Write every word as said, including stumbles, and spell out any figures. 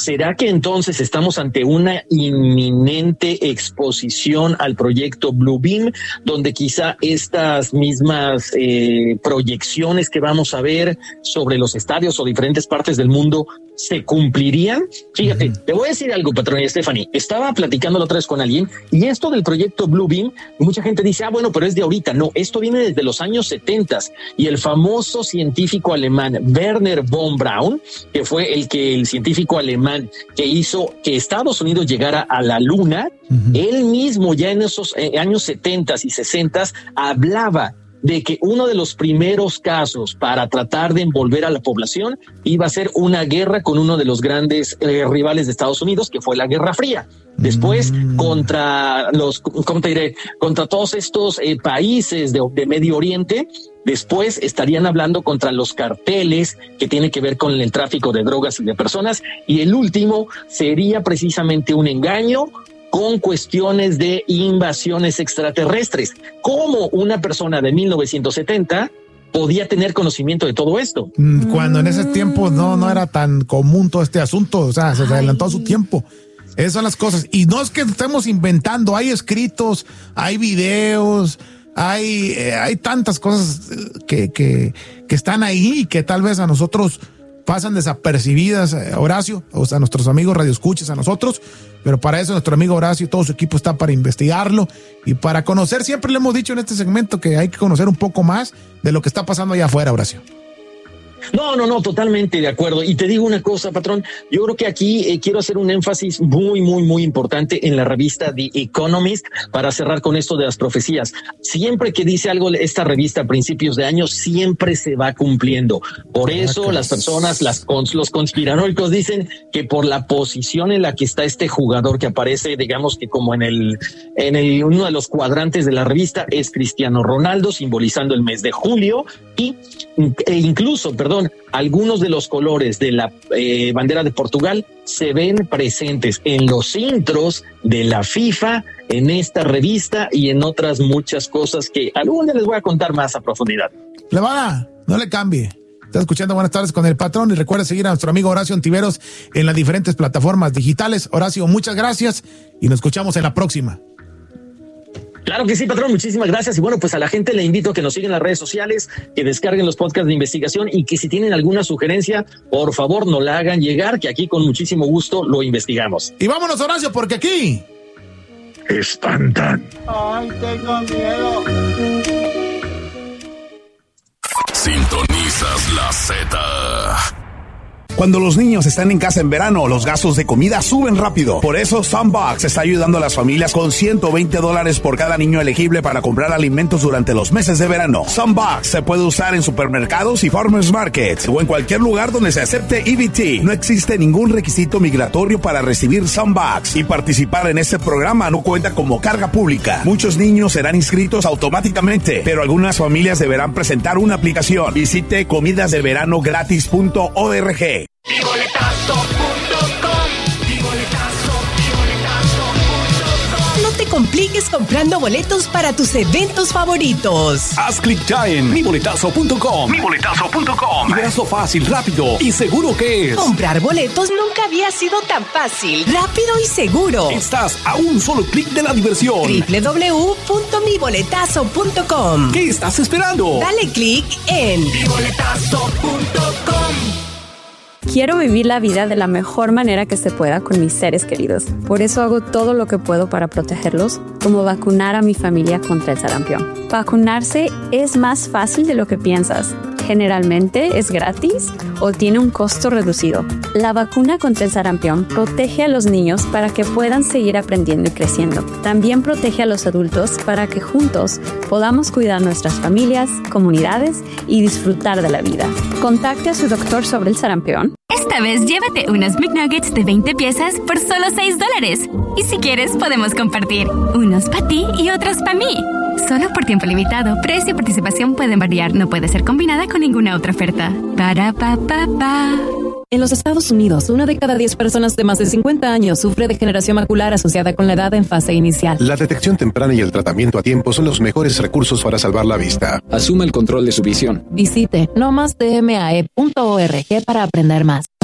¿Será que entonces estamos ante una inminente exposición al proyecto Bluebeam, donde quizá estas mismas eh, proyecciones que vamos a ver sobre los estadios o diferentes partes del mundo se cumplirían? Fíjate, uh-huh. te voy a decir algo, patrón y Stephanie. Estaba platicando la otra vez con alguien y esto del proyecto Bluebeam, mucha gente dice, ah, bueno, pero es de ahorita. No, esto viene desde los años setenta y el famoso científico alemán Werner von Braun, que fue el que el científico alemán que hizo que Estados Unidos llegara a la luna, uh-huh. él mismo ya en esos eh, años setenta y sesenta hablaba de que uno de los primeros casos para tratar de envolver a la población iba a ser una guerra con uno de los grandes eh, rivales de Estados Unidos, que fue la Guerra Fría. Después, mm. contra los, ¿cómo te diré? Contra todos estos eh, países de, de Medio Oriente. Después estarían hablando contra los carteles que tienen que ver con el tráfico de drogas y de personas. Y el último sería precisamente un engaño con cuestiones de invasiones extraterrestres. ¿Cómo una persona de mil novecientos setenta podía tener conocimiento de todo esto? Cuando en ese tiempo no, no era tan común todo este asunto, o sea, se adelantó a su tiempo. Esas son las cosas. Y no es que estemos inventando, hay escritos, hay videos, hay, eh, hay tantas cosas que, que, que están ahí y que tal vez a nosotros pasan desapercibidas, eh, Horacio, o sea, a nuestros amigos radioescuchas, a nosotros, pero para eso nuestro amigo Horacio y todo su equipo está para investigarlo y para conocer. Siempre le hemos dicho en este segmento que hay que conocer un poco más de lo que está pasando allá afuera, Horacio. No, no, no, totalmente de acuerdo. Y te digo una cosa, patrón, yo creo que aquí eh, quiero hacer un énfasis muy, muy, muy importante en la revista The Economist para cerrar con esto de las profecías. Siempre que dice algo esta revista a principios de año, siempre se va cumpliendo. Por eso las personas, las los conspiranoicos dicen que por la posición en la que está este jugador que aparece, digamos que como en el, en el, uno de los cuadrantes de la revista, es Cristiano Ronaldo, simbolizando el mes de julio, y e incluso, perdón, algunos de los colores de la eh, bandera de Portugal se ven presentes en los intros de la FIFA, en esta revista y en otras muchas cosas que algún día les voy a contar más a profundidad. Levana, no le cambie. Está escuchando Buenas Tardes con el Patrón y recuerda seguir a nuestro amigo Horacio Ontiveros en las diferentes plataformas digitales. Horacio, muchas gracias y nos escuchamos en la próxima. Claro que sí, patrón, muchísimas gracias. Y bueno, pues a la gente le invito a que nos sigan en las redes sociales, que descarguen los podcasts de investigación y que si tienen alguna sugerencia, por favor, nos la hagan llegar, que aquí con muchísimo gusto lo investigamos. Y vámonos, Horacio, porque aquí espantan. Ay, tengo miedo. Sintonizas la Z. Cuando los niños están en casa en verano, los gastos de comida suben rápido. Por eso, Sunbox está ayudando a las familias con ciento veinte dólares por cada niño elegible para comprar alimentos durante los meses de verano. Sunbox se puede usar en supermercados y farmers markets o en cualquier lugar donde se acepte E B T. No existe ningún requisito migratorio para recibir Sunbox y participar en este programa no cuenta como carga pública. Muchos niños serán inscritos automáticamente, pero algunas familias deberán presentar una aplicación. Visite comidasdeveranogratis punto org. Mi boletazo punto com, mi boletazo, mi boletazo punto com. No te compliques comprando boletos para tus eventos favoritos. Haz clic ya en mi boletazo punto com, mi boletazo punto com. y verás lo fácil, rápido y seguro que es. Comprar boletos nunca había sido tan fácil, rápido y seguro. Estás a un solo clic de la diversión. doble u doble u doble u punto mi boletazo punto com. ¿Qué estás esperando? Dale clic en mi boletazo punto com. Quiero vivir la vida de la mejor manera que se pueda con mis seres queridos. Por eso hago todo lo que puedo para protegerlos, como vacunar a mi familia contra el sarampión. Vacunarse es más fácil de lo que piensas. Generalmente es gratis o tiene un costo reducido. La vacuna contra el sarampión protege a los niños para que puedan seguir aprendiendo y creciendo. También protege a los adultos para que juntos podamos cuidar nuestras familias, comunidades y disfrutar de la vida. Contacte a su doctor sobre el sarampión. Esta vez llévate unos McNuggets de veinte piezas por solo seis dólares. Y si quieres, podemos compartir. Unos para ti y otros para mí. Solo por tiempo limitado. Precio y participación pueden variar. No puede ser combinada con ninguna otra oferta. Para pa pa pa. En los Estados Unidos, una de cada diez personas de más de cincuenta años sufre degeneración macular asociada con la edad en fase inicial. La detección temprana y el tratamiento a tiempo son los mejores recursos para salvar la vista. Asuma el control de su visión. Visite no más d m a e punto org para aprender más.